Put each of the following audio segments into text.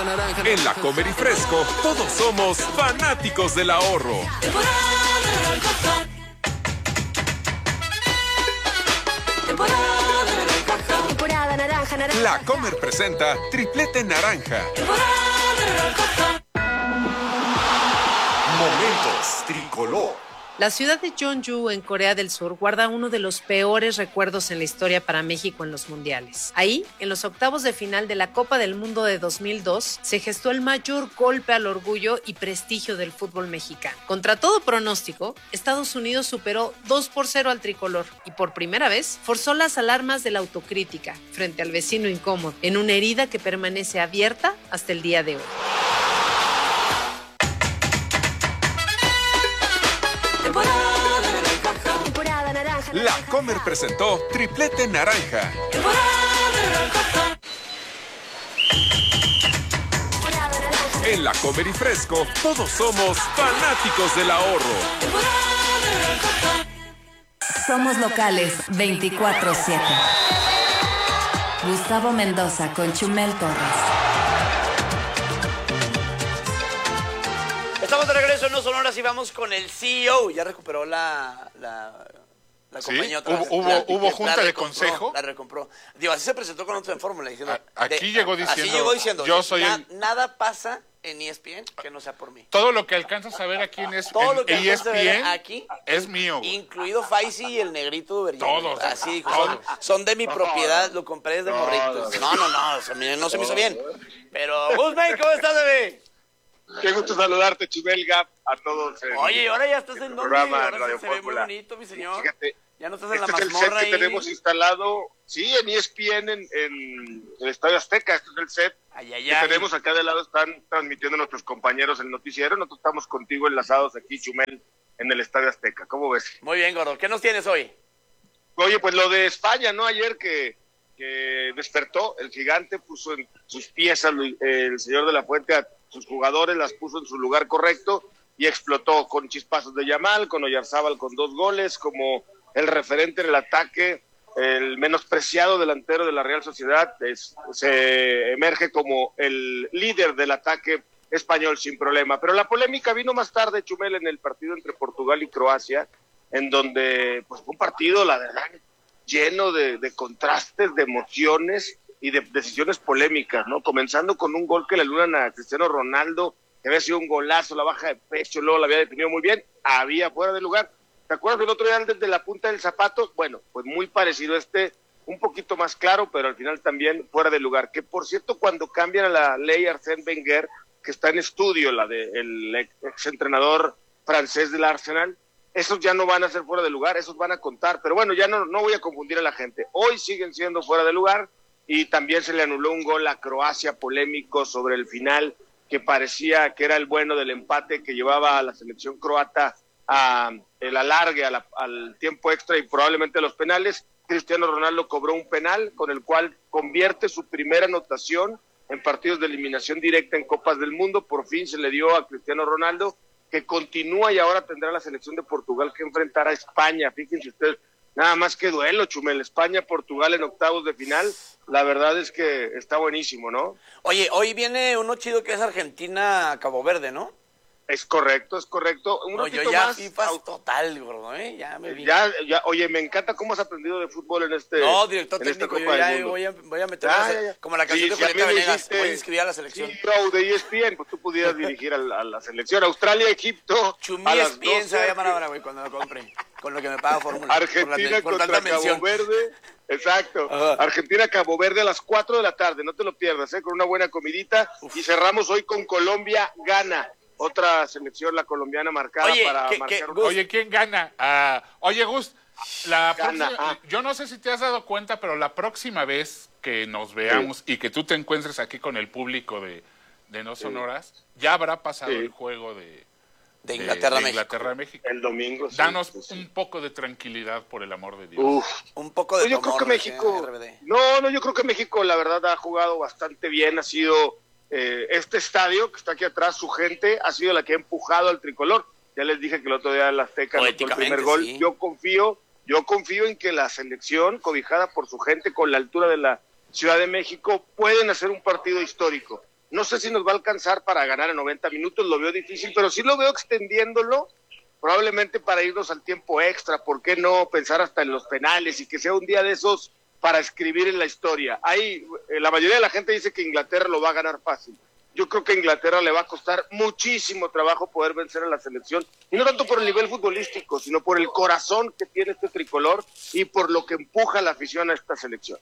naranja. En La Comer y Fresco, todos somos fanáticos del ahorro. Temporada naranja, naranja. La Comer presenta Triplete Naranja. Momentos Tricolor. La ciudad de Jeonju, en Corea del Sur, guarda uno de los peores recuerdos en la historia para México en los mundiales. Ahí, en los octavos de final de la Copa del Mundo de 2002, se gestó el mayor golpe al orgullo y prestigio del fútbol mexicano. Contra todo pronóstico, Estados Unidos superó 2-0 al tricolor y por primera vez forzó las alarmas de la autocrítica frente al vecino incómodo, en una herida que permanece abierta hasta el día de hoy. Temporada naranja. La Comer presentó Triplete Naranja. En La Comer y Fresco, todos somos fanáticos del ahorro. Somos locales 24/7. Gustavo Mendoza con Chumel Torres. Estamos de regreso en No Sonoras y vamos con el CEO. Ya recuperó la compañía otra vez. Hubo junta de consejo. La recompró. Digo, así se presentó con otra fórmula. Aquí llegó diciendo, yo soy nada pasa en ESPN que no sea por mí. Todo lo que alcanzas a ver aquí en Todo lo que alcanzas a ver ESPN aquí es mío. Incluido Faisy y el negrito Berrión. Todos. Así dijo, son de mi propiedad, lo compré desde morrito. No se me hizo bien. Pero, Guzmán, ¿cómo estás, bebé? Qué gusto saludarte, Chumel, Gap, a todos. Oye, ahora ya estás en donde, programa ahora Radio se ve muy Fórmula. bonito, mi señor. Fíjate, ya no estás en la este es el mazmorra set ahí. que tenemos instalado, sí, en ESPN, en el Estadio Azteca. Este es el set que tenemos acá de lado. Están transmitiendo nuestros compañeros el noticiero. Nosotros estamos contigo enlazados aquí, Chumel, en el Estadio Azteca. ¿Cómo ves? Muy bien, gordo. ¿Qué nos tienes hoy? Oye, pues lo de España, ¿no? Ayer que despertó el gigante, puso en sus piezas el señor de la Fuente a sus jugadores, las puso en su lugar correcto y explotó con chispazos de Yamal, con Oyarzábal con 2 goles, como el referente en el ataque, el menospreciado delantero de la Real Sociedad, se emerge como el líder del ataque español sin problema. Pero la polémica vino más tarde, Chumel, en el partido entre Portugal y Croacia, en donde pues fue un partido, la verdad, lleno de contrastes, de emociones y de decisiones polémicas, ¿no? Comenzando con un gol que le anulan a Cristiano Ronaldo, que había sido un golazo, la baja de pecho, luego la había definido muy bien, había fuera de lugar. ¿Te acuerdas del otro día desde la punta del zapato? Bueno, pues muy parecido un poquito más claro, pero al final también fuera de lugar. Que por cierto, cuando cambian a la ley Arsène Wenger, que está en estudio, la del exentrenador francés del Arsenal, esos ya no van a ser fuera de lugar, esos van a contar. Pero bueno, ya no voy a confundir a la gente. Hoy siguen siendo fuera de lugar. Y también se le anuló un gol a Croacia polémico sobre el final, que parecía que era el bueno del empate que llevaba a la selección croata a el alargue, al tiempo extra y probablemente a los penales. Cristiano Ronaldo cobró un penal con el cual convierte su primera anotación en partidos de eliminación directa en Copas del Mundo. Por fin se le dio a Cristiano Ronaldo, que continúa y ahora tendrá la selección de Portugal que enfrentar a España. Fíjense ustedes, nada más que duelo, Chumel. España-Portugal en octavos de final. La verdad es que está buenísimo, ¿no? Oye, hoy viene uno chido que es Argentina-Cabo Verde, ¿no? Es correcto. Yo ya FIFA total, gordo, ¿eh? Ya me vi. Ya, oye, me encanta cómo has aprendido de fútbol en este. No, director técnico, yo ya voy a meter como la canción de Julieta Venegas, voy a inscribir a la selección. CEO de ESPN, pues tú pudieras dirigir a la selección. Australia, Egipto. Chumí ESPN se va a llamar ahora, güey, cuando lo compre. Con lo que me paga Fórmula. Argentina por contra mención. Cabo Verde. Exacto. Ajá. Argentina-Cabo Verde a las 4 de la tarde. No te lo pierdas, con una buena comidita. Uf. Y cerramos hoy con Colombia-Ghana. Otra selección, la colombiana, marcada para marcar. Oye, ¿quién gana? Oye, Gus, yo no sé si te has dado cuenta, pero la próxima vez que nos veamos y que tú te encuentres aquí con el público de No Sonoras, ya habrá pasado el juego de Inglaterra-México. El domingo. Danos un poco de tranquilidad, por el amor de Dios. Un poco de yo creo que México. Yo creo que México, la verdad, ha jugado bastante bien. Ha sido este estadio que está aquí atrás, su gente ha sido la que ha empujado al tricolor. Ya les dije que el otro día el Azteca anotó el primer gol. Sí. Yo confío en que la selección, cobijada por su gente, con la altura de la Ciudad de México, pueden hacer un partido histórico. No sé si nos va a alcanzar para ganar en 90 minutos, lo veo difícil, pero sí lo veo extendiéndolo, probablemente para irnos al tiempo extra. ¿Por qué no pensar hasta en los penales y que sea un día de esos para escribir en la historia? La mayoría de la gente dice que Inglaterra lo va a ganar fácil. Yo creo que a Inglaterra le va a costar muchísimo trabajo poder vencer a la selección, y no tanto por el nivel futbolístico, sino por el corazón que tiene este tricolor y por lo que empuja la afición a esta selección.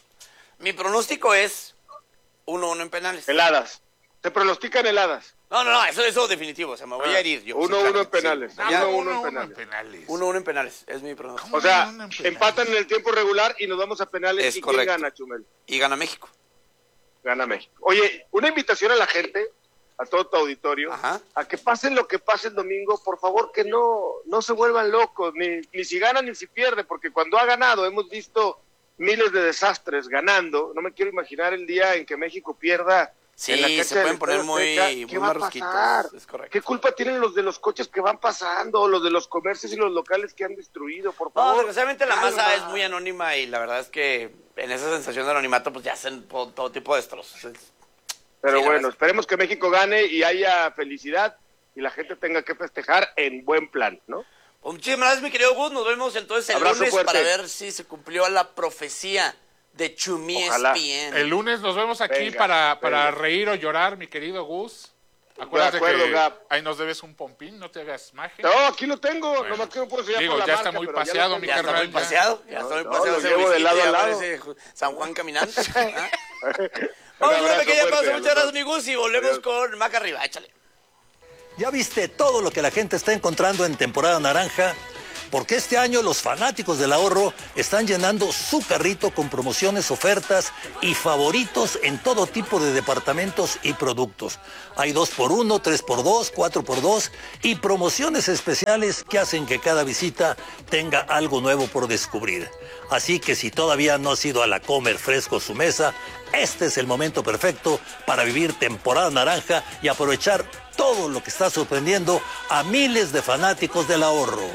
Mi pronóstico es 1-1 en penales. Heladas. Se pronostican heladas. No, eso definitivo, o sea, me voy a herir yo. 1-1 en penales. Sí. 1-1 en penales. 1-1 en penales, es mi pronóstico. O sea, empatan en el tiempo regular y nos vamos a penales. Es ¿Y correcto. quién gana, Chumel? Y gana México. Gana México. Oye, una invitación a la gente, a todo tu auditorio, Ajá. a que pasen lo que pase el domingo, por favor, que no se vuelvan locos, ni si gana ni si pierde, porque cuando ha ganado hemos visto miles de desastres ganando. No me quiero imaginar el día en que México pierda. Sí, en la cancha se pueden del poner Estadio Azteca. muy ¿Qué va a marrusquitos, pasar? es correcto. ¿Qué culpa tienen los de los coches que van pasando, los de los comercios y los locales que han destruido? Por No, favor. desgraciadamente la calma. masa es muy anónima y la verdad es que en esa sensación de anonimato pues ya hacen todo tipo de destrozos. Pero Sí, la bueno, verdad. esperemos que México gane y haya felicidad y la gente tenga que festejar en buen plan, ¿no? Pues muchísimas gracias, mi querido Gus. Nos vemos entonces el Abrazo lunes fuerte. para ver si se cumplió la profecía de Chumí Ojalá. ESPN. El lunes nos vemos aquí Venga, para venga. reír o llorar, mi querido Gus. Acuérdate acuerdo, que Gab. ahí nos debes un pompín, no te hagas magia. No, aquí lo tengo, Bueno. nomás que no puedo enseñar Digo, por la ya marca, está muy pero ya lo paseado, tengo. mi Ya está carnal. muy paseado, ya está muy paseado. lo ese llevo de whisky, lado a ya lado. parece San Juan caminante. ¿Ah? Un Vamos a una abrazo pequeña fuerte, pausa, a muchas los gracias, dos. mi Gus, y volvemos Adiós. con Maca arriba, échale. ¿Ya viste todo lo que la gente está encontrando en temporada naranja? Porque este año los fanáticos del ahorro están llenando su carrito con promociones, ofertas y favoritos en todo tipo de departamentos y productos. Hay 2x1, 3x2, 4x2 y promociones especiales que hacen que cada visita tenga algo nuevo por descubrir. Así que si todavía no has ido a la Comer Fresco su mesa, este es el momento perfecto para vivir temporada naranja y aprovechar todo lo que está sorprendiendo a miles de fanáticos del ahorro.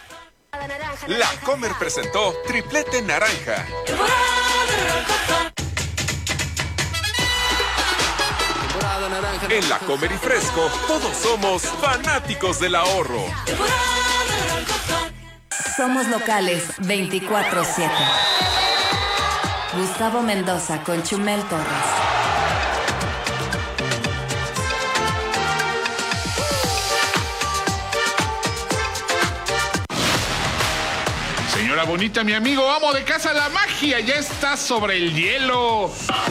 La Comer presentó Triplete Naranja. En La Comer y Fresco, todos somos fanáticos del ahorro. Somos locales 24/7. Gustavo Mendoza con Chumel Torres. Señora bonita, mi amigo amo de casa, la magia ya está sobre el hielo.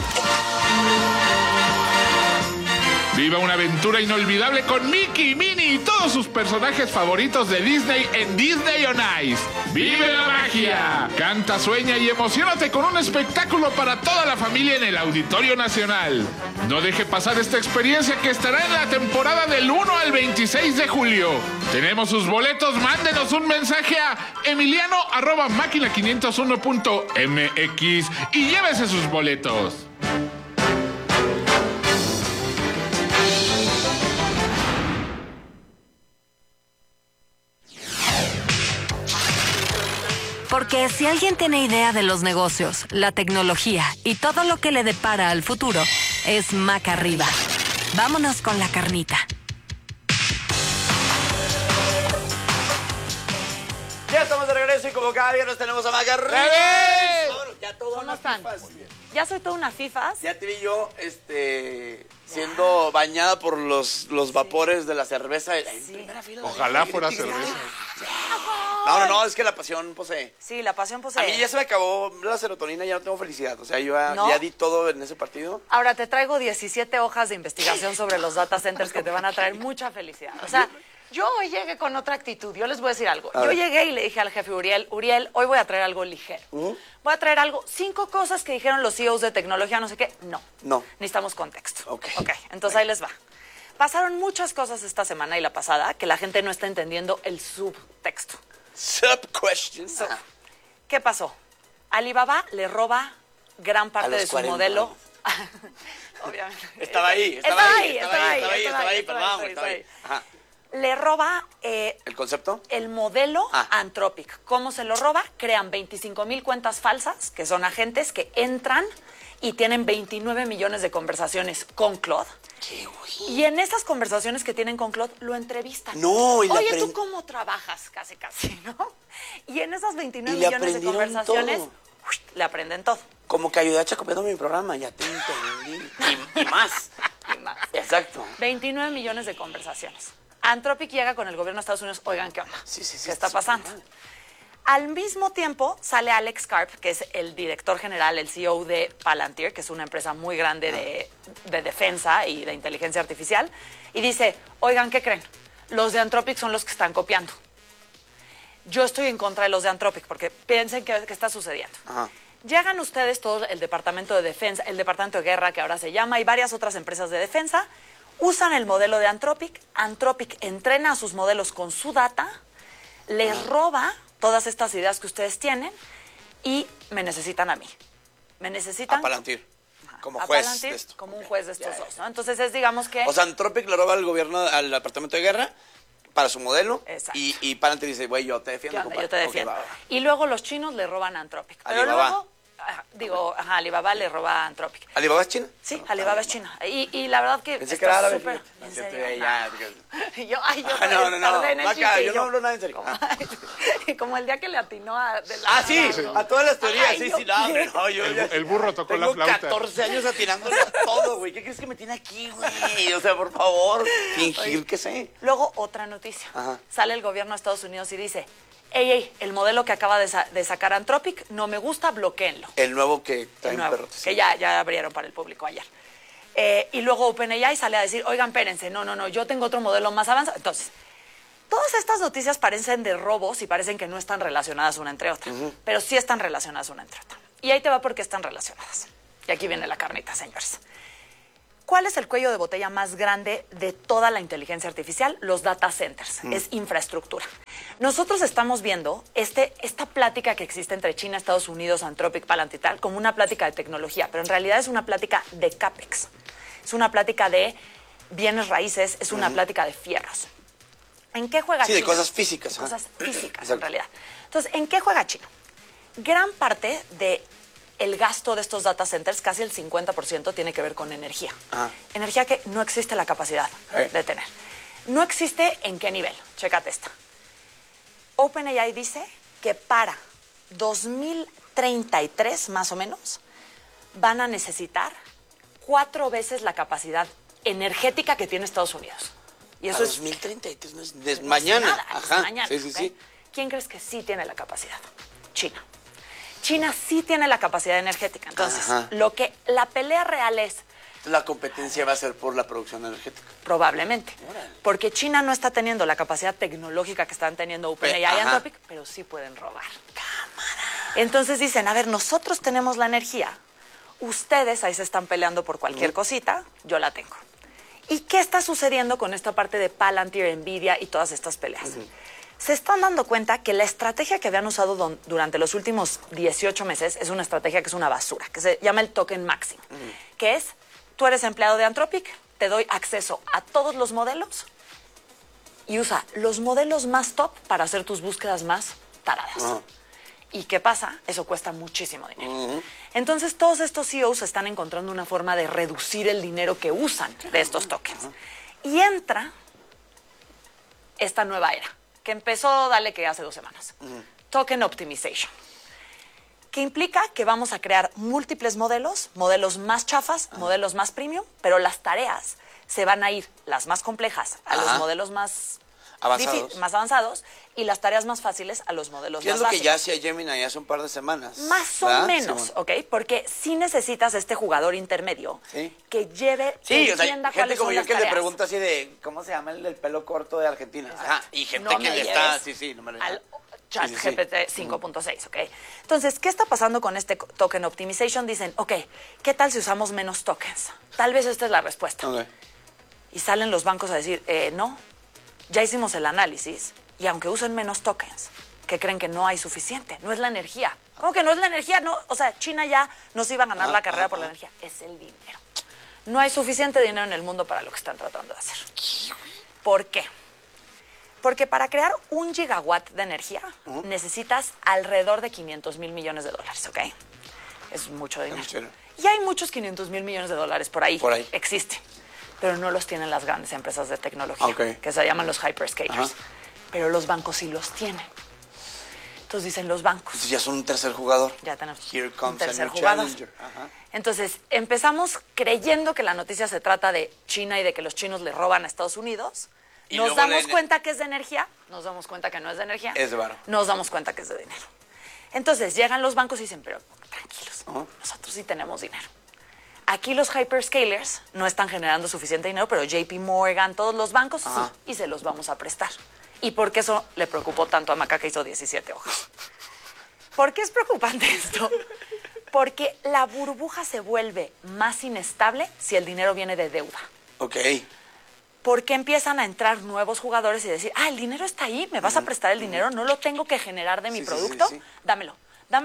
Viva una aventura inolvidable con Mickey, Minnie y todos sus personajes favoritos de Disney en Disney on Ice. ¡Vive la magia! Canta, sueña y emociónate con un espectáculo para toda la familia en el Auditorio Nacional. No deje pasar esta experiencia que estará en la temporada del 1 al 26 de julio. Tenemos sus boletos, mándenos un mensaje a emiliano@máquina501.mx y llévese sus boletos. Porque si alguien tiene idea de los negocios, la tecnología y todo lo que le depara al futuro, es Maca Arriba. Vámonos con la carnita. Ya estamos de regreso y como cada viernes tenemos a Maca arriba. ¡Bebé! Vámonos, ya todo ¿Cómo una están? fifas. Ya soy toda una fifas. Ya te vi yo, siendo bañada por los vapores de la cerveza. En primera fila. Ojalá fuera cerveza. No, es que la pasión posee. Sí, la pasión posee. A mí ya se me acabó la serotonina, ya no tengo felicidad. O sea, yo ¿No? ya di todo en ese partido. Ahora te traigo 17 hojas de investigación sobre los data centers que te van a traer mucha felicidad. O sea, yo hoy llegué con otra actitud. Yo les voy a decir algo. Yo llegué y le dije al jefe Uriel, hoy voy a traer algo ligero. Voy a traer 5 cosas que dijeron los CEOs de tecnología, no sé qué. No. Necesitamos contexto. Ok. Entonces ahí les va. Pasaron muchas cosas esta semana y la pasada que la gente no está entendiendo el subtexto. Sub-questions. ¿Qué pasó? Alibaba le roba gran A parte los de su 40 modelo. años. Obviamente. Estaba ahí, perdón. Ajá. Le roba ¿El concepto? el modelo Ah. Anthropic. ¿Cómo se lo roba? Crean 25,000 cuentas falsas, que son agentes que entran y tienen 29 millones de conversaciones con Claude. ¿Qué, güey? Y en esas conversaciones que tienen con Claude, lo entrevistan. No, y Oye, ¿tú cómo trabajas? Casi, ¿no? Y en esas 29 millones de conversaciones, le aprenden todo. Como que ayudé a copiando mi programa, ya te entendí. Y más. Y más. Exacto. 29 millones de conversaciones. Anthropic llega con el gobierno de Estados Unidos, oigan, ¿qué onda? Sí, ¿Qué está pasando? Al mismo tiempo sale Alex Karp, que es el director general, el CEO de Palantir, que es una empresa muy grande de defensa y de inteligencia artificial, y dice, oigan, ¿qué creen? Los de Anthropic son los que están copiando. Yo estoy en contra de los de Anthropic, porque piensen qué está sucediendo. Ajá. Llegan ustedes, todo el Departamento de Defensa, el Departamento de Guerra, que ahora se llama, y varias otras empresas de defensa, usan el modelo de Anthropic. Anthropic entrena a sus modelos con su data, les roba todas estas ideas que ustedes tienen y me necesitan a mí. Me necesitan... A Palantir. Como a juez Palantir, de esto. como un juez de estos dos, ¿no? Entonces es, digamos que... O sea, Anthropic le roba al gobierno, al Departamento de Guerra para su modelo. Exacto. Y Palantir dice, güey, yo te defiendo. ¿Qué onda? compadre. Yo te defiendo. Ok, va. Y luego los chinos le roban a Anthropic. Pero Alibaba. luego, Alibaba le roba a Anthropic. ¿Alibaba es China? Sí, Alibaba es China. Y la verdad que Pensé que está era árabe. súper... fíjate. ¿En Yo serio? estoy No. ya. Yo No. en el Vaca, chiste, yo no hablo nada en serio. Como el día que le atinó a... Sí, a todas las teorías. Ay, Sí, yo sí, no, hombre, quiero. no, yo ya- El burro tocó la Tengo flauta. 14 años atinándole a todo, güey. ¿Qué crees que me tiene aquí, güey? O sea, por favor, fingir que sé. Luego, otra noticia. Ajá. Sale el gobierno de Estados Unidos y dice, ey, el modelo que acaba de sacar Anthropic no me gusta, bloquéenlo. El nuevo que trae El un nuevo, perro. que ya abrieron para el público ayer. Y luego OpenAI sale a decir, oigan, espérense, no, yo tengo otro modelo más avanzado. Entonces, todas estas noticias parecen de robos y parecen que no están relacionadas una entre otra, pero sí están relacionadas una entre otra. Y ahí te va por qué están relacionadas. Y aquí viene la carnita, señores. ¿Cuál es el cuello de botella más grande de toda la inteligencia artificial? Los data centers. Es infraestructura. Nosotros estamos viendo esta plática que existe entre China, Estados Unidos, Anthropic, Palantir, tal, como una plática de tecnología, pero en realidad es una plática de CAPEX. Es una plática de bienes raíces, es una plática de fierros. ¿En qué juega China? Sí, de cosas físicas. De cosas físicas, Exacto. en realidad. Entonces, ¿en qué juega China? Gran parte de el gasto de estos data centers, casi el 50%, tiene que ver con energía. Ajá. Energía que no existe la capacidad de tener. No existe en qué nivel. Chécate esta. OpenAI dice que para 2033, más o menos, van a necesitar 4 veces la capacidad energética que tiene Estados Unidos. Y eso A es 2033 no es no es mañana. nada, es Ajá. mañana, Sí. ¿ok? ¿Quién crees que sí tiene la capacidad? China. China sí tiene la capacidad energética. Entonces, Ajá. la pelea real es, La competencia va a ser por la producción energética. probablemente, Órale. porque China no está teniendo la capacidad tecnológica que están teniendo OpenAI y Ajá. Anthropic, pero sí pueden robar. Entonces dicen, a ver, nosotros tenemos la energía, ustedes ahí se están peleando por cualquier cosita, yo la tengo. ¿Y qué está sucediendo con esta parte de Palantir, Nvidia y todas estas peleas? Se están dando cuenta que la estrategia que habían usado durante los últimos 18 meses es una estrategia que es una basura, que se llama el token maxing, que es, tú eres empleado de Anthropic, te doy acceso a todos los modelos y usa los modelos más top para hacer tus búsquedas más taradas. ¿Y qué pasa? Eso cuesta muchísimo dinero. Entonces, todos estos CEOs están encontrando una forma de reducir el dinero que usan de estos tokens. Y entra esta nueva era, que empezó, dale que hace 2 semanas. Token Optimization. Que implica que vamos a crear múltiples modelos más chafas, modelos más premium, pero las tareas se van a ir, las más complejas, a los modelos más avanzados y las tareas más fáciles a los modelos ¿Qué más es lo que básicos. ya hacía Gemini hace un par de semanas? Más o ¿verdad? menos, Sí, ¿ok? Porque sí necesitas este jugador intermedio que lleve, Sí, que o sea, entienda gente cuáles como son yo las que le tareas. pregunta así de, ¿cómo se llama el del pelo corto de Argentina? Ajá, y gente No que me le está, lleves no me lo al chat Sí, sí, sí. GPT 5.6, ¿ok? Entonces, ¿qué está pasando con este token optimization? Dicen, ok, ¿qué tal si usamos menos tokens? Tal vez esta es la respuesta. Ok. Y salen los bancos a decir, no, ya hicimos el análisis y aunque usen menos tokens, que creen que no hay suficiente, no es la energía. ¿Cómo que no es la energía? No, o sea, China ya nos iba a ganar la carrera por la energía. Es el dinero. No hay suficiente dinero en el mundo para lo que están tratando de hacer. ¿Por qué? Porque para crear 1 gigawatt de energía necesitas alrededor de $500 mil millones, ¿ok? Es mucho dinero. Y hay muchos 500 mil millones de dólares por ahí. Existen. Pero no los tienen las grandes empresas de tecnología, que se llaman los hyperscalers. Pero los bancos sí los tienen. Entonces dicen los bancos. Entonces ya son un tercer jugador. Ya tenemos Here comes un tercer a new jugador. challenger. Entonces empezamos creyendo que la noticia se trata de China y de que los chinos le roban a Estados Unidos. Y Nos luego damos cuenta que es de energía, nos damos cuenta que no es de energía. Es de varo. Nos damos cuenta que es de dinero. Entonces llegan los bancos y dicen, pero tranquilos, nosotros sí tenemos dinero. Aquí los hyperscalers no están generando suficiente dinero, pero JP Morgan, todos los bancos, sí, y se los vamos a prestar. ¿Y por qué eso le preocupó tanto a Maca que hizo 17 hojas? ¿Por qué es preocupante esto? Porque la burbuja se vuelve más inestable si el dinero viene de deuda. Ok. Porque empiezan a entrar nuevos jugadores y decir, el dinero está ahí, me vas a prestar el dinero, no lo tengo que generar de mi producto, dámelo.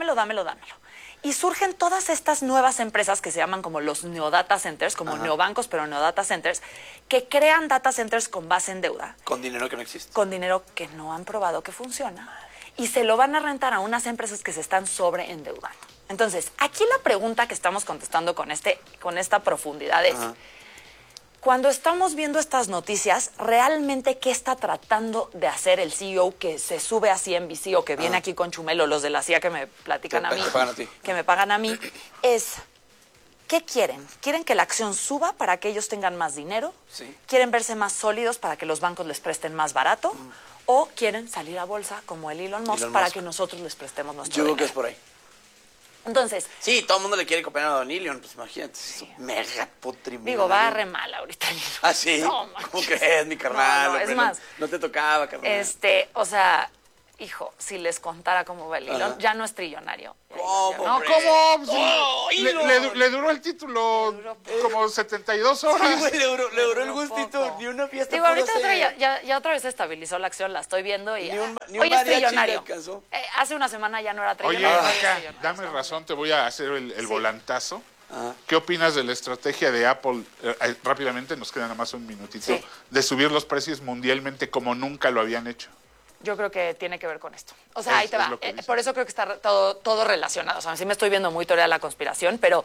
Y surgen todas estas nuevas empresas que se llaman como los neodata centers, como neobancos, pero neodata centers, que crean data centers con base en deuda. Con dinero que no existe. Con dinero que no han probado que funciona. Y se lo van a rentar a unas empresas que se están sobreendeudando. Entonces, aquí la pregunta que estamos contestando con esta profundidad es, cuando estamos viendo estas noticias, ¿realmente qué está tratando de hacer el CEO que se sube a CNBC o que viene aquí con Chumelo, los de la CIA que me platican a mí, que me pagan a mí? Es, ¿qué quieren? ¿Quieren que la acción suba para que ellos tengan más dinero? Sí. ¿Quieren verse más sólidos para que los bancos les presten más barato? ¿O quieren salir a bolsa como el Elon Musk para que nosotros les prestemos nuestro dinero? Yo creo que es por ahí. Entonces... Sí, todo el mundo le quiere copiar a Don Elon, pues imagínate, es un mega potrimonio. Digo, va re mal ahorita. ¿Ah, sí? No, ¿Cómo crees, mi carnal? No, es más... No te tocaba, carnal. O sea, hijo, si les contara cómo va el Elon, ya no es trillonario. ¿Cómo? No, ¿cómo? Le duró el título como 72 horas. Sí, güey, le duró el gustito, ni una fiesta. Digo, ahorita ya otra vez se estabilizó la acción, la estoy viendo y hoy es trillonario. Hace una semana ya no era trillonario. Oye, Maca, dame razón, te voy a hacer el volantazo. ¿Qué opinas de la estrategia de Apple? Rápidamente, nos queda nada más un minutito. De subir los precios mundialmente como nunca lo habían hecho. Yo creo que tiene que ver con esto. O sea, ahí te va. Por eso creo que está todo relacionado. O sea, sí me estoy viendo muy teoría de la conspiración, pero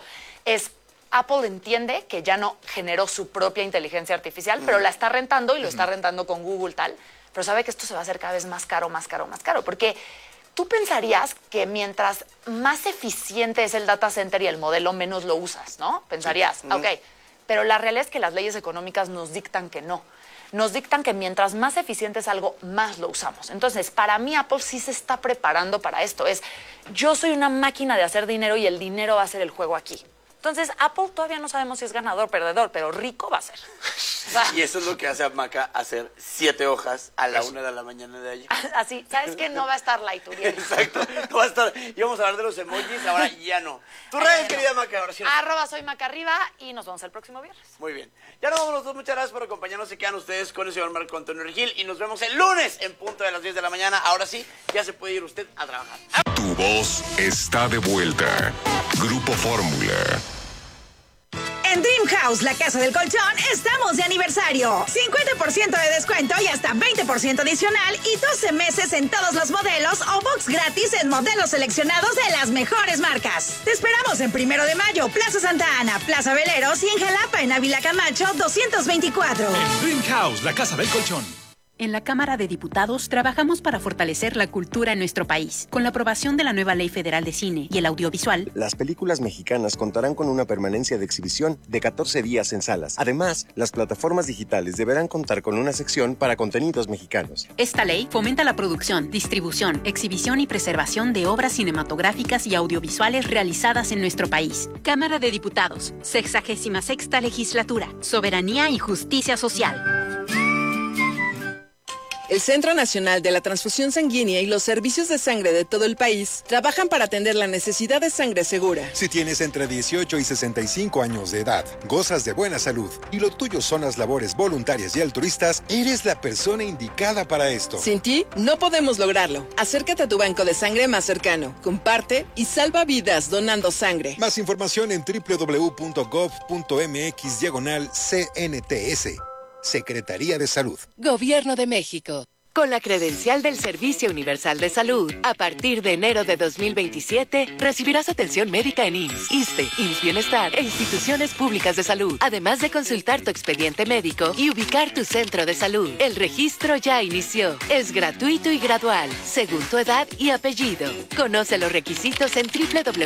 Apple entiende que ya no generó su propia inteligencia artificial, pero la está rentando y lo está rentando con Google tal, pero sabe que esto se va a hacer cada vez más caro, porque tú pensarías que mientras más eficiente es el data center y el modelo, menos lo usas, ¿no? Pensarías, ok, pero la realidad es que las leyes económicas nos dictan que no. Nos dictan que mientras más eficiente es algo, más lo usamos. Entonces, para mí, Apple sí se está preparando para esto. Yo soy una máquina de hacer dinero y el dinero va a ser el juego aquí. Entonces, Apple todavía no sabemos si es ganador o perdedor, pero rico va a ser. O sea, y eso es lo que hace a Maca hacer 7 hojas a la 1 de la mañana de ayer. Así, ¿sabes qué? No va a estar light, Uriel. Exacto, no va a estar. Íbamos a hablar de los emojis, ahora ya no. ¿Tu redes, querida Maca? Ahora sí. @soy Maca arriba y nos vemos el próximo viernes. Muy bien. Ya nos vamos los dos. Muchas gracias por acompañarnos. Se quedan ustedes con el señor Marco Antonio Regil y nos vemos el lunes en punto de las 10 de la mañana. Ahora sí, ya se puede ir usted a trabajar. Tu voz está de vuelta. Grupo Fórmula. En Dream House, la casa del colchón, estamos de aniversario. 50% de descuento y hasta 20% adicional y 12 meses en todos los modelos o box gratis en modelos seleccionados de las mejores marcas. Te esperamos en 1 de Mayo, Plaza Santa Ana, Plaza Veleros y en Jalapa, en Ávila Camacho, 224. En Dream House, la casa del colchón. En la Cámara de Diputados trabajamos para fortalecer la cultura en nuestro país. Con la aprobación de la nueva Ley Federal de Cine y el Audiovisual, las películas mexicanas contarán con una permanencia de exhibición de 14 días en salas. Además, las plataformas digitales deberán contar con una sección para contenidos mexicanos. Esta ley fomenta la producción, distribución, exhibición y preservación de obras cinematográficas y audiovisuales realizadas en nuestro país. Cámara de Diputados, 66ª Legislatura, Soberanía y Justicia Social. El Centro Nacional de la Transfusión Sanguínea y los servicios de sangre de todo el país trabajan para atender la necesidad de sangre segura. Si tienes entre 18 y 65 años de edad, gozas de buena salud y lo tuyo son las labores voluntarias y altruistas, eres la persona indicada para esto. Sin ti, no podemos lograrlo. Acércate a tu banco de sangre más cercano, comparte y salva vidas donando sangre. Más información en www.gov.mx/CNTS. Secretaría de Salud. Gobierno de México. Con la credencial del Servicio Universal de Salud, a partir de enero de 2027, recibirás atención médica en IMSS, ISSSTE, IMSS Bienestar e instituciones públicas de salud, además de consultar tu expediente médico y ubicar tu centro de salud. El registro ya inició. Es gratuito y gradual, según tu edad y apellido. Conoce los requisitos en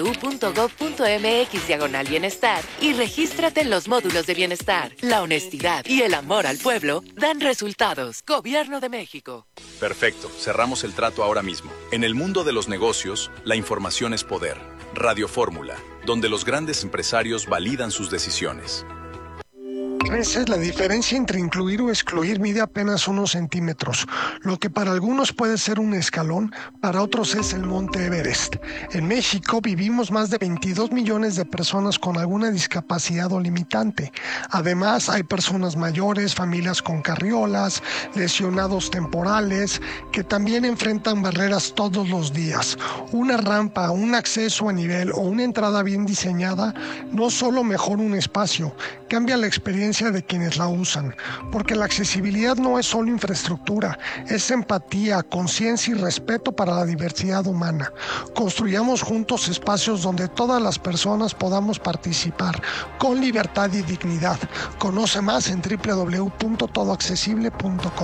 www.gov.mx/bienestar y regístrate en los módulos de bienestar. La honestidad y el amor al pueblo dan resultados. Gobierno de México. Perfecto, cerramos el trato ahora mismo. En el mundo de los negocios, la información es poder. Radio Fórmula, donde los grandes empresarios validan sus decisiones. Esa es la diferencia entre incluir o excluir. Mide apenas unos centímetros. Lo que para algunos puede ser un escalón, para otros es el Monte Everest. En México vivimos más de 22 millones de personas con alguna discapacidad o limitante. Además, hay personas mayores, familias con carriolas, lesionados temporales, que también enfrentan barreras todos los días. Una rampa, un acceso a nivel o una entrada bien diseñada no solo mejora un espacio, cambia la experiencia de quienes la usan, porque la accesibilidad no es solo infraestructura, es empatía, conciencia y respeto para la diversidad humana. Construyamos juntos espacios donde todas las personas podamos participar con libertad y dignidad. Conoce más en www.todoaccesible.com.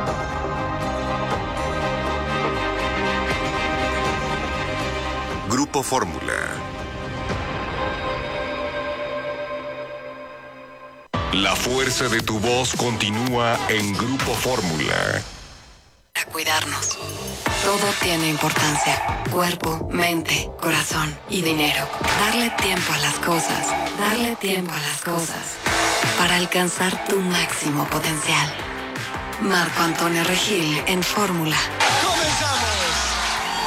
Grupo Fórmula. La fuerza de tu voz continúa en Grupo Fórmula. A cuidarnos. Todo tiene importancia. Cuerpo, mente, corazón y dinero. Darle tiempo a las cosas. Darle tiempo a las cosas. Para alcanzar tu máximo potencial. Marco Antonio Regil en Fórmula.